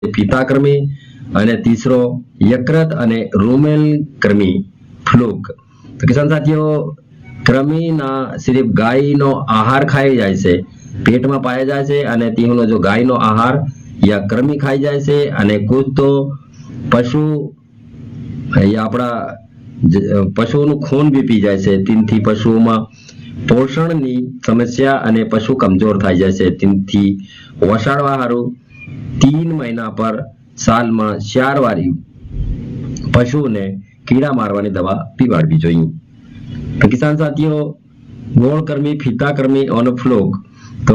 ફીતાકૃમિ અને तीसरो यकृत અને રૂમેલ કૃમિ ફ્લુક। તો કિસાન સાથીઓ, કૃમિના સિર્ફ ગાયનો આહાર ખાઈ જાય છે, પેટમાં પાયા જાય છે અને તેનો જો ગાયનો આહાર યા કૃમિ ખાઈ જાય છે અને કુછ તો પશુ યા આપણા પશુઓનું ખૂન બી પી જાય છે। તેનાથી પશુઓમાં પોષણની સમસ્યા અને પશુ કમજોર થઈ જાય છે। તેનાથી વસાડવા હારું 3 મહિના પર સાલમાં 4 વારી પશુઓને કીડા મારવાની દવા પીવાડવી જોઈએ। તો કિસાન સાથીઓ, ગોળકૃમિ, ફીતાકૃમિ અને ફ્લુક, તો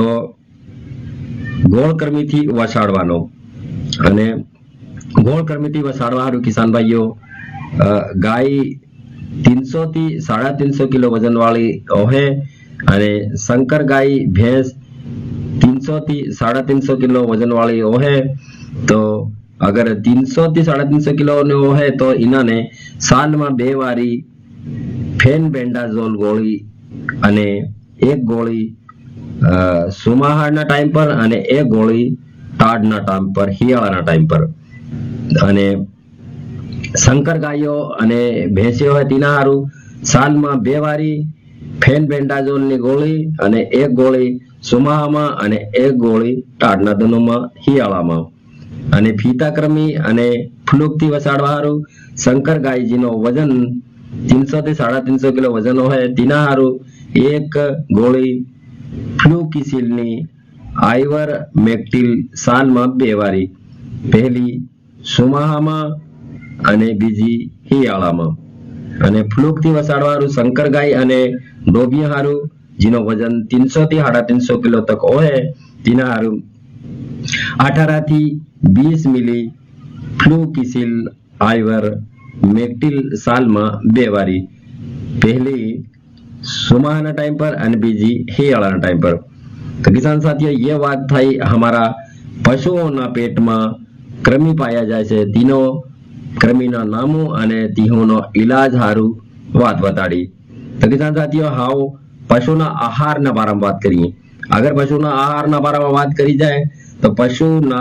ગોળકૃમિથી વસાડવાનો અને ગોળકૃમિથી વસાડવા હારું કિસાન ભાઈઓ ગાય 300 થી 350 કિલો વજન વાળી હોય અને સંકર ગાય ભેંસ 300 થી 350 કિલો વજન વાળી હોય। તો अगर 300 થી 350 કિલો હોય તો इन्होंने साल में 2 वारी फेनबेंडाजोल गोળી અને 1 ગોળી સુમાહારના ટાઈમ પર અને 1 ગોળી તાડના ટાઈમ પર, હિયાળાના ટાઈમ પર। અને સંકર ગાયો અને ભેંસીઓ હોય તેના હારું સાલમાં 2 વારી ફેનબેન્ડાઝોલની ગોળી અને 1 ગોળી સુમાહામાં અને 1 ગોળી તાડના દનોમાં, હિયાળામાં। અને ફીતાકૃમિ અને ફ્લુકથી વસાડવા હારું સંકર ગાયજીનો વજન 300 થી 350 કિલો વજન હોય તેના હારું 1 ગોળી ફ્લુકીસિલની આઈવર મેક્ટિલ સાલમાં 2 વારી, પહેલી સુમાહામાં અને બીજી હિયાળામાં। અને ફ્લુકથી વસાડવા હારું સંકર ગાય અને ડોબિયા હારું જેનો વજન 300 થી 350 કિલો તક હોય તેના હારું 18 થી 20 મિલી ફ્લુકીસિલ આઈવર મેક્ટિલ સાલમાં 2 વારી, પહેલી सुमाहाना टाइम पर અને બીજી હિયાળાના टाइम पर। तो किसान साथियों, ये बात थी हमारा पशुओं पेट में कृमि पाया जाए तीनों कृमिना नामों અને तीहोनो इलाज हारू बात बताड़ी। तो किसान साथियों, हाउ पशुना आहार ना बारे में बात करिए। अगर पशुना आहार ना बारे में बात करी जाए तो पशुना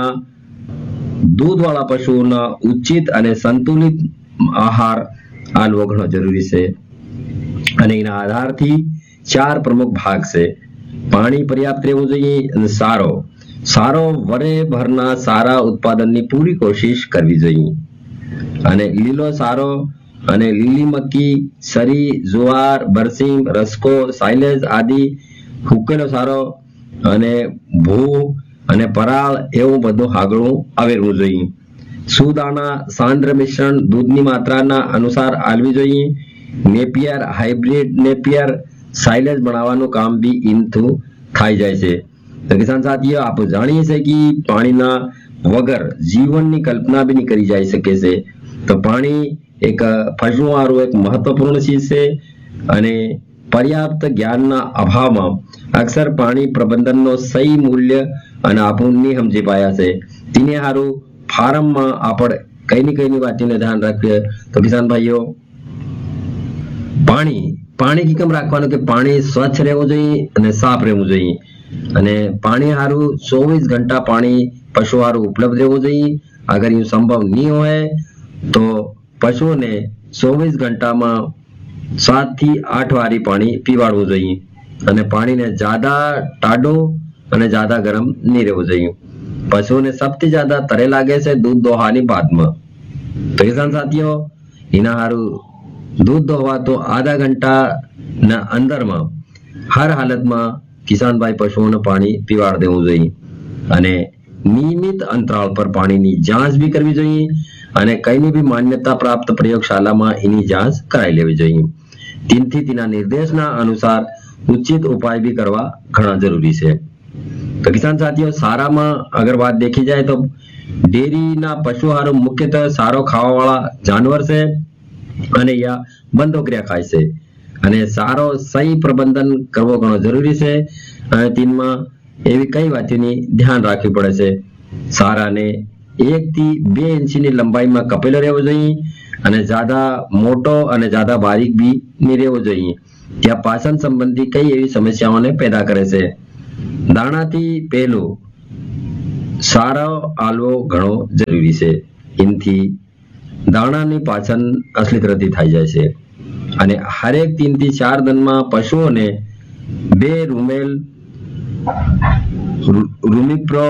दूध वाला पशुना उचित અને संतुलित आहार आलવો घणो जरूरी है। અને એના આધારથી 4 પ્રમુખ ભાગ છે। પાણી પર્યાપ્ત રહેવું જોઈએ અને સારો વરે ભરના સારા ઉત્પાદનની પૂરી કોશિશ કરવી જોઈએ। અને લીલો સારો અને લીલી મક્કી, સરી, જુવાર, બરસીમ, રસકો, સાઇલેજ આદિ હુકેલો સારો અને ભૂ અને પરાળ એવું બધું હાગળું આવેરવું જોઈએ। સુદાણા સાંદ્ર મિશ્રણ દૂધની માત્રાના અનુસાર આલવી જોઈએ। नेपियर, हाइब्रिड नेपियर साइलेज बनावानुं काम भी इनथू थाई जाय छे। तो किसान साथियों, आप जाणीए छे कि पाणीना वगर जीवननी कल्पना भी नहीं करी जाई सके छे। तो पाणी एक पशु हारू एक महत्वपूर्ण चीज छे અને पर्याप्त ज्ञानना अभावमां अक्सर पाणी प्रबंधननो सही मूल्य અને आपण नहीं समझी पाया छे। तेने हारू फार्ममां आपण कईनी वातोने ध्यान राखीए। तो किसान भाईओ, पाणी की कम राखवानुं के पाणी स्वच्छ रहવું જોઈએ અને સાફ રહેવું જોઈએ। અને પાણી હારું 24 ઘંટા પાણી પશુ હારું ઉપલબ્ધ રહેવું જોઈએ। अगर ये संभव नहीं होए तो पशुओने 24 घंटामां 7 થી 8 वारी पाणी पीवाड़વું જોઈએ। અને પાણીને ज्यादा टाडो અને ज्यादा गरम नहीं રહેવું જોઈએ। पशुओने सबथी ज्यादा तरे लागे छे दूध दोहानी बादमां। तो किसान साथियों, एना हारू दूध दोहवा तो आधा घंटा ना अंदर में हर हालत में किसान भाई पशुओं ने पानी पीवाड़ देवू जोईए। अने नियमित अंतराल पर पानी नी जांच भी करवी जोईए અને કઈની भी मान्यता प्राप्त प्रयोगशाला में एनी जांच कराई लेवी जोईए। तेनथी तेना निर्देशना अनुसार उचित उपाय भी करवा घणा जरूरी है। तो किसान साथियों, सारा में अगर बात देखी जाए तो डेयरी ना पशु हारू मुख्यतः सारो खावा वाला जानवर से અને યા બંધો ક્રિયા ખાય છે અને સારો સહી પ્રબંધન કરવો ઘણો જરૂરી છે। અને તેમાં એવી કઈ વાતોની ધ્યાન રાખવી પડે છે। સારાને 1 થી 2 ઇંચની લંબાઈમાં કપેલો રહેવો જોઈએ અને જ્યાદા મોટો અને જ્યાદા બારીક બી નહીં રહેવો જોઈએ। ત્યાં પાચન સંબંધી કઈ એવી સમસ્યાઓને પેદા કરે છે। દાણાથી પહેલું સારો આલવો ઘણો જરૂરી છે. એનાથી દાણાની પાચન અસલી તરફથી થઈ જાય છે. અને હરેક 3 થી 4 દિનમાં પશુઓને 2 રૂમેલ રૂમિપ્રો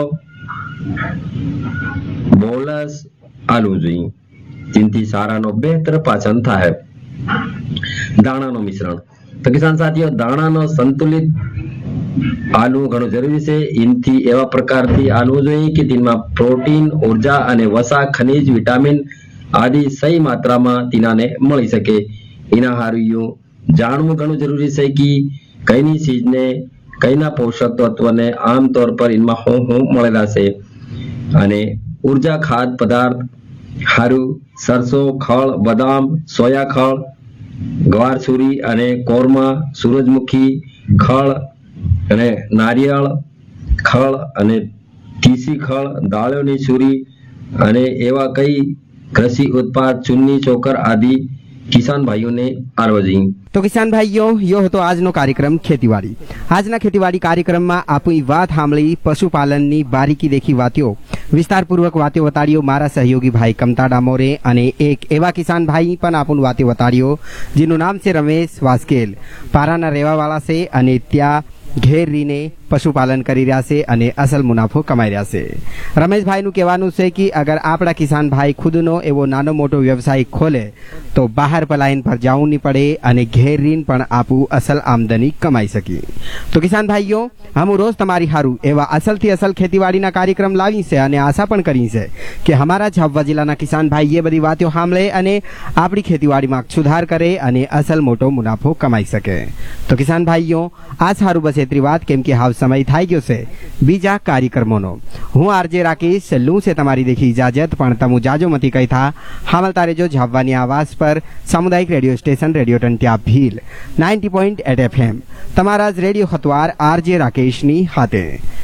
બોલસ આલવું જોઈએ. જેનાથી સારાનો બહેતર પાચન થાય. દાણાનો મિશ્રણ. તો કિસાન સાથીઓ, દાણાનો સંતુલિત આલવું ઘણું જરૂરી છે. એનાથી એવા પ્રકારથી આલવું જોઈએ કે તેમાં પ્રોટીન, ઉર્જા અને વસા, ખનિજ, વિટામિન આદિ સહી માત્રામાં તેનાને મળી શકે. એના હારું જાણવું ઘણું જરૂરી છે કે કઈની ચીજને કઈના પોષક તત્વને આમતौर પર એમાં હું મળેલા છે. અને ઉર્જા ખાદ્ય પદાર્થ હારું સરસો ખળ, બદામ, સોયા ખળ, ગવારસુરી અને કોરમા, સૂરજમુખી ખળ અને નારિયેળ ખળ અને તીસી ખળ, દાળોની સુરી અને એવા કઈ कृषि उत्पाद चुन्नी चोकर आदि किसान भाइयों ने आरवजी. तो किसान भाइयों, यो હતો આજનો કાર્યક્રમ ખેતીવાડી. આજના ખેતીવાડી કાર્યક્રમમાં આપણી વાત સાંભળી, પશુપાલનની બારીકી દેખી વાતો, વિસ્તારપૂર્વક વાતો વતાડ્યો મારા સહયોગી ભાઈ કમતા ડામોરે. અને એક એવા કિસાન ભાઈ પણ આપણું વાતો વતાડ્યો જેનું નામ છે રમેશ વાસ્કેલ. પારાના રહેવાવાળા છે અને ત્યાં ઘેર રહીને પશુપાલન કરી રહ્યા છે અને અસલ મુનાફો કમાઈ રહ્યા છે. રમેશભાઈનું કહેવાનું છે કે અગર આપણા કિસાન ભાઈ ખુદનો એવો નાનો મોટો વ્યવસાય ખોલે તો બહાર પલાયન પર જવું નહીં પડે અને ઘેર રહીને પણ આપું અસલ આમદની કમાઈ શકીએ. તો કિસાન ભાઈઓ, હું રોજ તમારી હારું એવા અસલથી અસલ ખેતીવાડીના કાર્યક્રમ લાવી છે અને આશા પણ કરી છે કે અમારા ઝાબુઆ જિલ્લાના કિસાન ભાઈ એ બધી વાતો સાંભળે અને આપણી ખેતીવાડીમાં સુધાર કરે અને અસલ મોટો મુનાફો કમાઈ શકે. તો કિસાન ભાઈઓ, આ સારું બસ એટલી વાત, કેમ કે હાવ સમય થઈ ગયો છે બીજા કાર્યક્રમોનો. હું આરજે રાકેશ લઉં છે તમારી દેખી ઇજાજત, પણ તમુ જાજો મતી કહી થા હામલતા રહેજો ઝાબવાની આવાજ પર સામુદાયિક radio station radio ટંટિયા Bhil 90.8 FM. તમારા જ રેડિયો ખતવાર आरजे राकेश ની हाथे.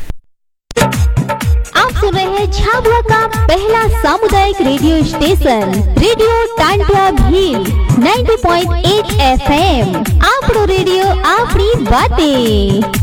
आप सुन रहे हैं झाबुआ का पहला सामुदायिक radio station radio Tantia Bhil 90.8 FM. आपनो रेडियो आपनी बातें.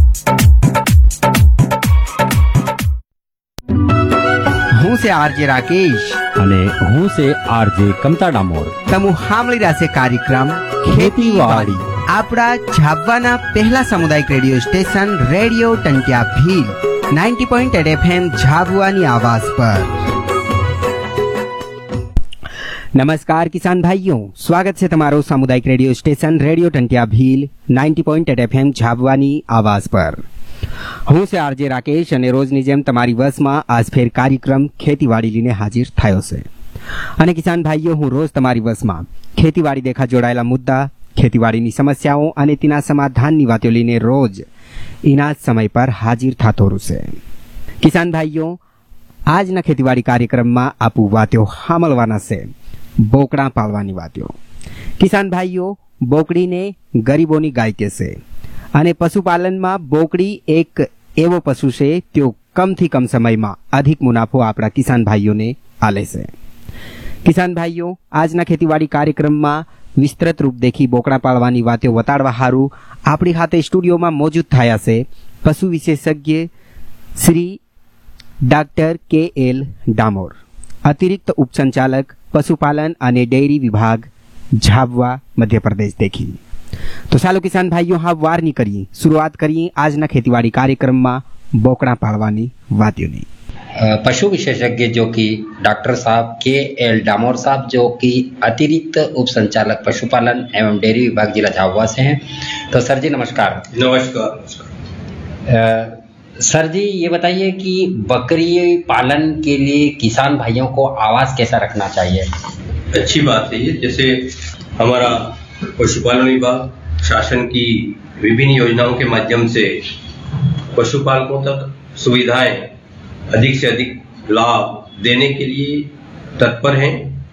હું છે આરજે રાકેશ અને હું છે આરજે કમતા ડામોર. તમુ સાંભળી રહ્યા છે કાર્યક્રમ ખેતીવાડી આપણા ઝાબવાના પહેલા સામુદાયિક radio station radio ટંટિયા Bhil 90.8 FM ઝાબુઆની આવાજ પર. નમસ્કાર કિસાન ભાઈઓ, સ્વાગત છે તમારો સામુદાયિક radio station radio ટંટિયા Bhil 90.8 FM ઝાબુઆની આવાજ પર. હું છે આરજે રાકેશ અને રોજની જેમ તમારી બસમાં આજ ફેર કાર્યક્રમ ખેતીવાડી લઈને હાજર થયો છે. અને કિસાન ભાઈઓ, હું રોજ તમારી બસમાં ખેતીવાડી દેખા જોડાયેલા મુદ્દા, ખેતીવાડીની સમસ્યાઓ અને તેના સમાધાનની વાતો લઈને રોજ એના જ સમય પર હાજર થતો રહેશે. કિસાન ભાઈઓ, આજના ખેતીવાડી કાર્યક્રમમાં આપું વાતો સાંભળવાના છે બોકડા પાળવાની વાતો. કિસાન ભાઈઓ, બોકડીને ગરીબોની ગાય કહેશે અને પશુપાલનમાં બોકડી એક એવો પશુ છે તેઓ કમથી કમ સમયમાં અધિક મુનાફો આપણા કિસાન ભાઈઓને આલે છે. કિસાન ભાઈઓ, આજના ખેતીવાડી કાર્યક્રમમાં વિસ્તૃત રૂપ દેખી બોકડા પાળવાની વાતો વતાડવા હારું આપણી હાથે સ્ટુડિયોમાં મોજૂદ થયા છે પશુ વિશેષજ્ઞ શ્રી ડોક્ટર KL ડામોર, અતિરિક્ત ઉપસંચાલક પશુપાલન અને ડેરી વિભાગ ઝાબુઆ મધ્યપ્રદેશ દેખી. तो ચાલો કિસાન ભાઈઓ, હા વાર નહીં કરીએ, शुरुआत કરીએ આજના ખેતીવાડી कार्यक्रमમાં બોકડા પાળવાની વાતોની. पशु विशेषज्ञ जो कि डॉक्टर साहब KL डामोर साहब, जो कि अतिरिक्त उप संचालक पशुपालन एवं डेयरी विभाग जिला झाबुआ से हैं. तो सर जी नमस्कार. नमस्कार. सर जी ये बताइए कि बकरी पालन के लिए किसान भाइयों को आवास कैसा रखना चाहिए? अच्छी बात है ये. जैसे हमारा पशुपालन विभाग शासन की विभिन्न योजनाओं के माध्यम से पशुपालकों तक सुविधाएं अधिक से अधिक लाभ देने के लिए तत्पर हैं.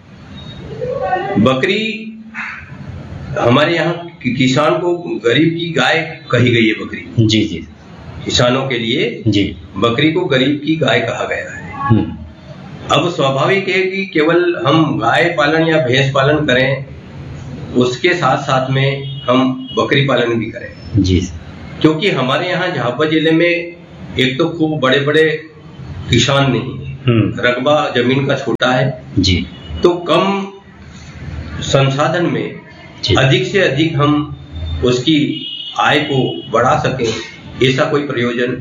बकरी हमारे यहाँ किसान को गरीब की गाय कही गई है. बकरी जी जी, किसानों के लिए जी बकरी को गरीब की गाय कहा गया है. अब स्वाभाविक है कि केवल हम गाय पालन या भैंस पालन करें, उसके साथ साथ में हम बकरी पालन भी करें. जी, क्योंकि हमारे यहाँ झाबुआ जिले में एक तो खूब बड़े बड़े किसान नहीं है, रकबा जमीन का छोटा है जी तो कम संसाधन में अधिक से अधिक हम उसकी आय को बढ़ा सकें, ऐसा कोई प्रयोजन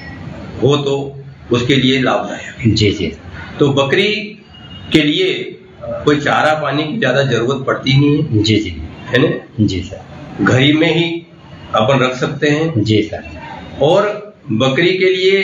हो तो उसके लिए लाभदायक। जी जी तो बकरी के लिए कोई चारा पानी की ज्यादा जरूरत पड़ती नहीं है, जी जी है ना। जी सर घर ही में ही अपन रख सकते हैं। जी सर और बकरी के लिए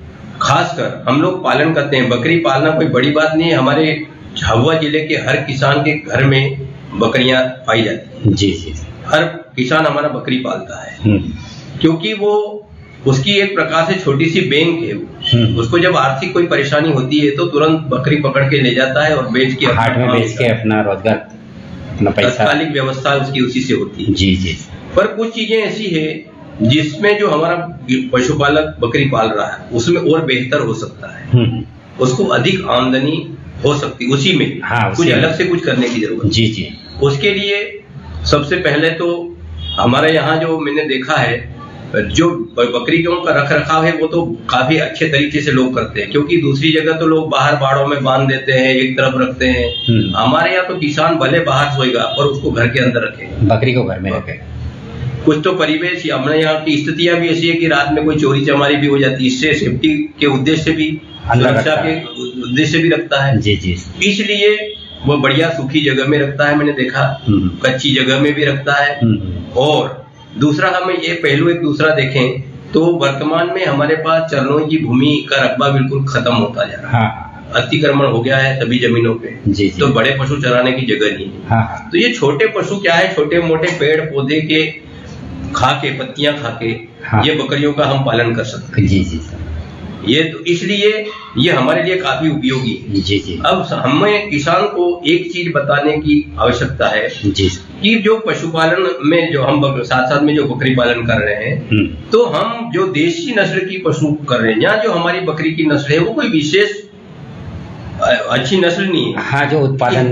खासकर हम लोग पालन करते हैं। बकरी पालना कोई बड़ी बात नहीं है, हमारे झाबुआ जिले के हर किसान के घर में बकरियां पाई जाती हैं। जी जी हर किसान हमारा बकरी पालता है क्योंकि वो उसकी एक प्रकार से छोटी सी बैंक है वो। उसको जब आर्थिक कोई परेशानी होती है तो तुरंत बकरी पकड़ के ले जाता है और बेच के हाट में बेच के अपना रोजगार, अपना पैसा, तत्कालिक व्यवस्था उसकी उसी से होती है। जी जी पर कुछ चीजें ऐसी है जिसमें जो हमारा पशुपालक बकरी पाल रहा है उसमें और बेहतर हो सकता है, उसको अधिक आमदनी हो सकती उसी में। हाँ, कुछ अलग से कुछ करने की जरूरत। जी जी उसके लिए सबसे पहले तो हमारे यहाँ जो मैंने देखा है, जो बकरियों का रख रखाव है वो तो काफी अच्छे तरीके से लोग करते हैं, क्योंकि दूसरी जगह तो लोग बाहर बाड़ों में बांध देते हैं, एक तरफ रखते हैं। हमारे यहाँ तो किसान भले बाहर सोएगा पर उसको घर के अंदर रखेगा, बकरी को घर में रखे। कुछ तो परिवेश हमारे यहाँ की स्थितियां भी ऐसी है कि रात में कोई चोरी चमारी भी हो जाती है, इससे सेफ्टी के उद्देश्य से भी, सुरक्षा के उद्देश्य से भी रखता है। जी जी इसलिए वो बढ़िया सूखी जगह में रखता है, मैंने देखा कच्ची जगह में भी रखता है। और दूसरा हमें ये पहलू एक दूसरा देखें तो वर्तमान में हमारे पास चरणों की भूमि का रकबा बिल्कुल खत्म होता जा रहा है। अतिक्रमण हो गया है सभी जमीनों पे। जी, तो बड़े पशु चराने की जगह नहीं है। तो ये छोटे पशु क्या है, छोटे मोटे पेड़ पौधे के खा के, पत्तियां खा के ये बकरियों का हम पालन कर सकते हैं। जी जी ये तो इसलिए ये हमारे लिए काफी उपयोगी है। जी जी अब हमें किसान को एक चीज बताने की आवश्यकता है जी कि जो पशुपालन में जो हम साथ साथ में जो बकरी पालन कर रहे हैं, तो हम जो देशी नस्ल की पशु कर रहे हैं, या जो हमारी बकरी की नस्ल है वो कोई विशेष अच्छी नस्ल नहीं है। हाँ, जो उत्पादन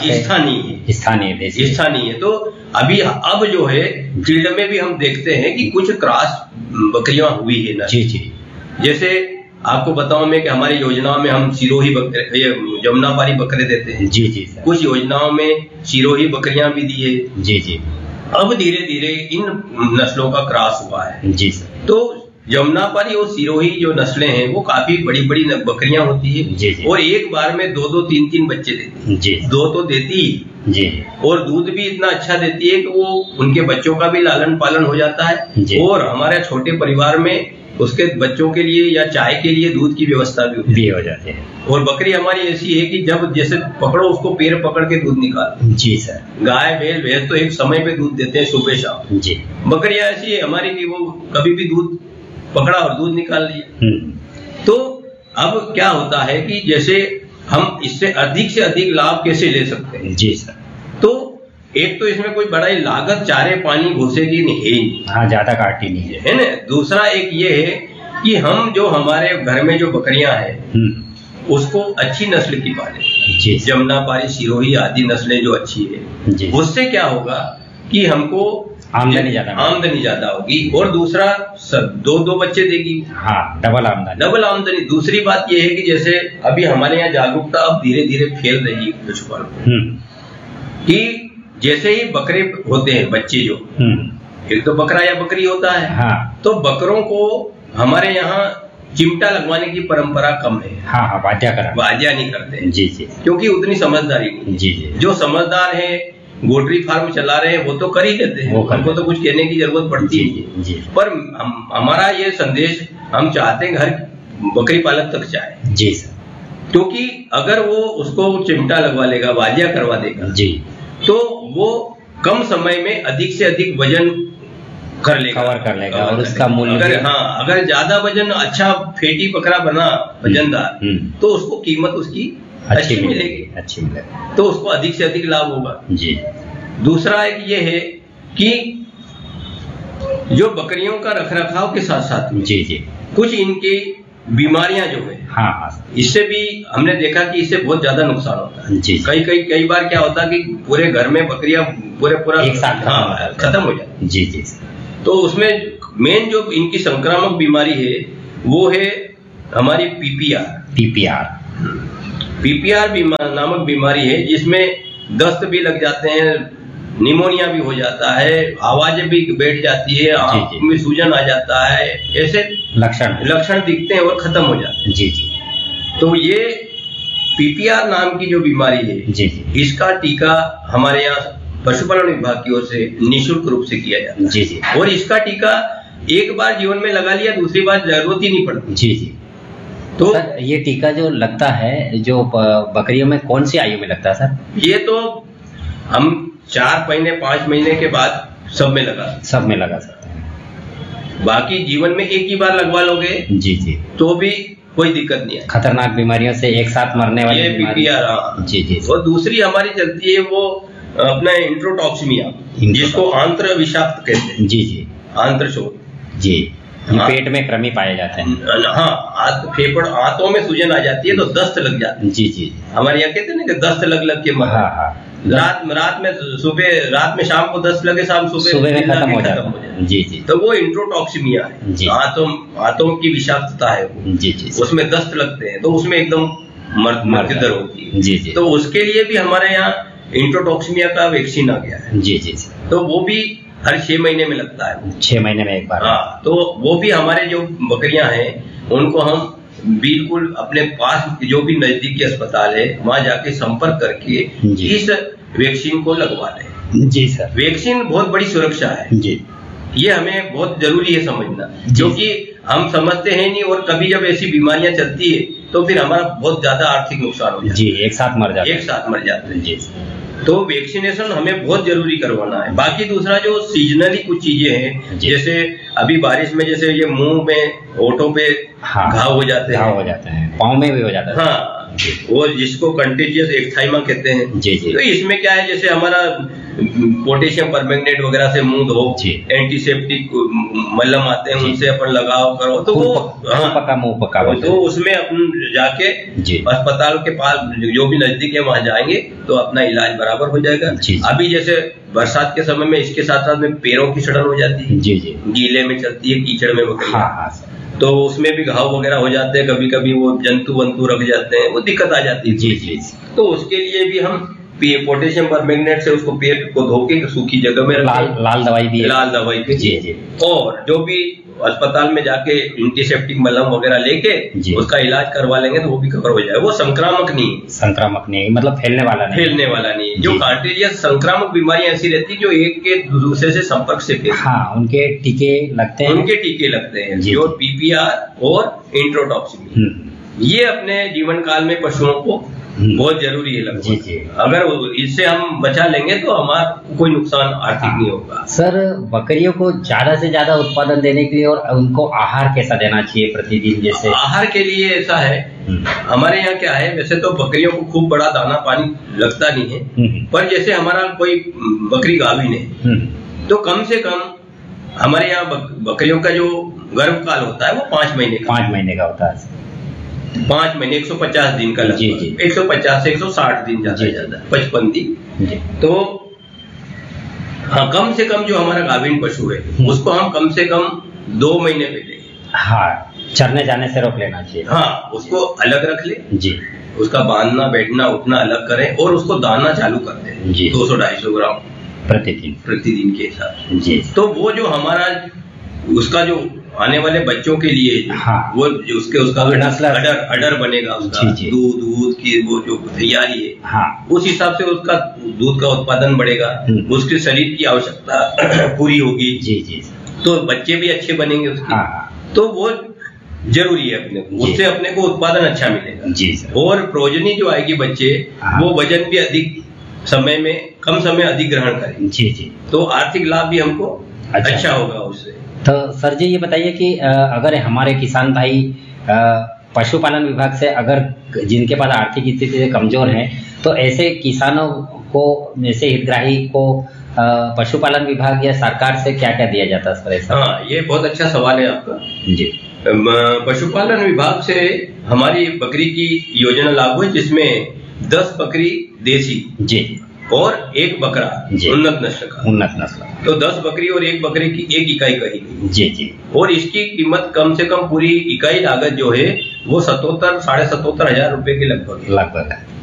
स्थानीय है। तो अभी अब जो है फील्ड में भी हम देखते हैं कि कुछ क्रॉस बकरियां हुई है नस्ल। जी जी जैसे आपको बताऊं मैं कि हमारी योजनाओं में हम सिरोही बकरे, ये जमुनापारी बकरे देते हैं। जी जी सर। कुछ योजनाओं में सिरोही बकरियां भी दी है। जी जी अब धीरे धीरे इन नस्लों का क्रॉस हुआ है। जी सर। तो जमुनापारी और सिरोही जो नस्लें हैं वो काफी बड़ी बड़ी बकरियां होती है। जी जी। और एक बार में 2-2 3-3 बच्चे देती है। जी। 2 तो देती ही। जी। और दूध भी इतना अच्छा देती है कि वो उनके बच्चों का भी लालन पालन हो जाता है। जी। और हमारे छोटे परिवार में उसके बच्चों के लिए या चाय के लिए दूध की व्यवस्था भी हो जाती है। और बकरी हमारी ऐसी है कि जब जैसे पकड़ो उसको पैर पकड़ के दूध निकालो। जी सर। गाय बैल भैंस तो एक समय पे दूध देते हैं, सुबह शाम। जी। बकरियां ऐसी है हमारी कि वो कभी भी दूध पकड़ा और दूध निकाल लिया। तो अब क्या होता है कि जैसे हम इससे अधिक से अधिक लाभ कैसे ले सकते हैं। जी सर। तो एक तो इसमें कोई बड़ा ही लागत चारे पानी भूसे की नहीं है। हाँ, ज्यादा काटती नहीं है ना। दूसरा एक ये है कि हम जो हमारे घर में जो बकरियां हैं उसको अच्छी नस्ल की पाले। जमुनापारी, सिरोही आदि नस्लें जो अच्छी है, उससे क्या होगा कि हमको आमदनी ज्यादा होगी। और दूसरा 2-2 बच्चे देगी। हाँ, डबल आमदनी। दूसरी बात यह है कि जैसे अभी हमारे यहाँ जागरूकता अब धीरे धीरे फैल रही है पशुपालन कि जैसे ही बकरे होते हैं बच्चे जो, एक तो बकरा या बकरी होता है। हाँ। तो बकरों को हमारे यहाँ चिमटा लगवाने की परंपरा कम है। हाँ, वाद्या नहीं करते हैं। जी जी। क्योंकि उतनी समझदारी नहीं। जी जी। जो समझदार है, गोटरी फार्म चला रहे हैं, वो तो कर ही लेते हैं, उनको तो कुछ कहने की जरूरत पड़ती है। जी। पर हमारा ये संदेश हम चाहते हैं घर बकरी पालक तक जाए। जी सर। क्योंकि अगर वो उसको चिमटा लगवा लेगा, वाद्या करवा देगा, जी, तो वो कम समय में अधिक से अधिक वजन कवर कर लेगा और उसका मूल्य अगर ज्यादा वजन, अच्छा फेटी बकरा बना वजनदार, तो उसको कीमत उसकी अच्छी मिलेगी। तो उसको अधिक से अधिक लाभ होगा। जी। दूसरा एक ये है कि जो बकरियों का रखरखाव के साथ साथ जी जी कुछ इनकी बीमारियां जो है, हाँ, इससे भी हमने देखा कि इससे बहुत ज्यादा नुकसान होता है। जी। कई बार क्या होता है कि पूरे घर में बकरियां पूरा एक साथ खत्म हो जाती। जी जी। तो उसमें मेन जो इनकी संक्रामक बीमारी है वो है हमारी पीपीआर नामक बीमारी है, जिसमें दस्त भी लग जाते हैं, निमोनिया भी हो जाता है, आवाजें भी बैठ जाती है, आंख में सूजन आ जाता है, ऐसे लक्षण दिखते हैं और खत्म हो जाते हैं। जी जी। तो ये पीपीआर नाम की जो बीमारी है, जी जी, इसका टीका हमारे यहाँ पशुपालन विभाग की ओर से निःशुल्क रूप से किया जाता है। जी जी। और इसका टीका एक बार जीवन में लगा लिया, दूसरी बार जरूरत ही नहीं पड़ती। जी जी। तो सर ये टीका जो लगता है जो बकरियों में कौन सी आयु में लगता है सर? ये तो हम 4 महीने 5 महीने के बाद सब में लगा सकते हैं। बाकी जीवन में एक ही बार लगवा लोगे जी जी तो भी कोई दिक्कत नहीं है। खतरनाक बीमारियों से एक साथ मरने वाली ये पीपीआर। जी जी। और दूसरी हमारी चलती है वो अपना इंट्रोटॉक्सिमिया, जिसको आंत्र विषाक्त कहते हैं। जी जी। आंत्र शोथ। जी। पेट में कृमि पाए जाते हैं। हाँ, फेफड़ आंतों में सूजन आ जाती है तो दस्त लग जाती है। जी जी। हमारे यहाँ कहते हैं ना कि दस्त लग के मर। हाँ। रात में शाम को दस्त लगे, सुबह में खत्म हो जाता है। जी जी। तो वो इंट्रोटॉक्सिमिया है, आंतों की विषाक्तता है वो। जी जी। उसमें दस्त लगते हैं तो उसमें एकदम मृत्यु दर होती है। जी जी। तो उसके लिए भी हमारे यहाँ इंट्रोटॉक्सिमिया का वैक्सीन आ गया है। जी जी। तो वो भी हर 6 महीने में लगता है। 6 महीने में एक बार। हाँ, तो वो भी हमारे जो बकरियां हैं उनको हम बिल्कुल अपने पास जो भी नजदीकी अस्पताल है वहां जाके संपर्क करके इस वैक्सीन को लगवा लें। जी सर। वैक्सीन बहुत बड़ी सुरक्षा है जी, ये हमें बहुत जरूरी है समझना, क्योंकि हम समझते हैं नहीं और कभी जब ऐसी बीमारियां चलती है तो फिर हमारा बहुत ज्यादा आर्थिक नुकसान हो जाता है। जी, एक साथ मर जाते हैं। जी। तो वैक्सीनेशन हमें बहुत जरूरी करवाना है। बाकी दूसरा जो सीजनली कुछ चीजें हैं, जैसे अभी बारिश में जैसे ये मुंह में होठों पे घाव हो जाते हैं, पाँव में भी हो जाता है। हाँ, वो जिसको कंटेजियस एक्साइमा कहते हैं। जी जी। तो इसमें क्या है, जैसे हमारा पोटेशियम परमैंगनेट वगैरह से मुंह धो, एंटीसेप्टिक मलहम आते हैं उनसे अपन लगाव करो, तो वो मुंह पका तो उसमें अपन जाके अस्पताल के पास जो भी नजदीक है वहां जाएंगे तो अपना इलाज बराबर हो जाएगा। अभी जैसे बरसात के समय में इसके साथ साथ में पैरों की सड़न हो जाती है। जी जी। गीले में चलती है, कीचड़ में तो उसमें भी घाव वगैरह हो जाते हैं, कभी कभी वो जंतु वंतु रख जाते हैं, वो दिक्कत आ जाती है। जी जी। तो उसके लिए भी हम पोटेशियम परमैंगनेट से उसको पेट को धो के सूखी जगह में लाल दवाई भी जी जी। और जो भी अस्पताल में जाके एंटीसेप्टिक मलहम वगैरह लेके उसका इलाज करवा लेंगे तो वो भी कवर हो जाएगा। वो संक्रामक नहीं, मतलब फैलने वाला नहीं। जो कंटेजियस संक्रामक बीमारियां ऐसी रहती है जो एक के दूसरे से संपर्क से फैलती है। हाँ, उनके टीके लगते हैं जो पीपीआर और इंट्रोटॉक्सिमिया, ये अपने जीवन काल में पशुओं को बहुत जरूरी है लगभग। अगर इससे हम बचा लेंगे तो हमारा कोई नुकसान आर्थिक नहीं होगा। सर, बकरियों को ज्यादा से ज्यादा उत्पादन देने के लिए और उनको आहार कैसा देना चाहिए प्रतिदिन? जैसे आहार के लिए ऐसा है, हमारे यहाँ क्या है, वैसे तो बकरियों को खूब बड़ा दाना पानी लगता नहीं है, पर जैसे हमारा कोई बकरी गाभिन है तो कम से कम हमारे यहाँ बकरियों का जो गर्भकाल होता है वो 5 महीने का होता है। 5 महीने 150 दिन का लगता है। 150 से 160 दिन ज्यादा 55 दिन। तो हाँ, कम से कम जो हमारा गाभिन पशु है उसको हम कम से कम 2 महीने पहले चरने जाने से रोक लेना चाहिए। हाँ, उसको अलग रख ले जी, उसका बांधना बैठना उठना अलग करें और उसको दाना चालू कर दें 200-250 ग्राम प्रतिदिन के हिसाब से। तो वो जो हमारा उसका जो आने वाले बच्चों के लिए वो उसका अडर बनेगा, उसका दूध की वो जो तैयारी है उस हिसाब से उसका दूध का उत्पादन बढ़ेगा, उसके शरीर की आवश्यकता पूरी होगी। जी। तो बच्चे भी अच्छे बनेंगे उसके। तो वो जरूरी है अपने को, उससे अपने को उत्पादन अच्छा मिलेगा। जी सर। और प्रोजनी जो आएगी बच्चे वो वजन भी अधिक समय में कम समय अधिक ग्रहण करेंगे। जी। तो आर्थिक लाभ भी हमको अच्छा होगा उससे। तो सर जी ये बताइए कि अगर हमारे किसान भाई पशुपालन विभाग से अगर जिनके पास आर्थिक स्थिति से कमजोर हैं तो ऐसे किसानों को, जैसे हितग्राही को पशुपालन विभाग या सरकार से क्या क्या दिया जाता है सर? हाँ, ये बहुत अच्छा सवाल है आपका जी। पशुपालन विभाग से हमारी बकरी की योजना लागू है जिसमें 10 बकरी देसी जी और एक बकरा जी। उन्नत नस्ल का, उन्नत नस्ल। तो 10 बकरी और एक बकरे की 1 इकाई कही गई। जी जी। और इसकी कीमत कम से कम पूरी इकाई लागत जो है वो 77 साढ़े 77 हजार रुपए के लगभग है। लगभग है।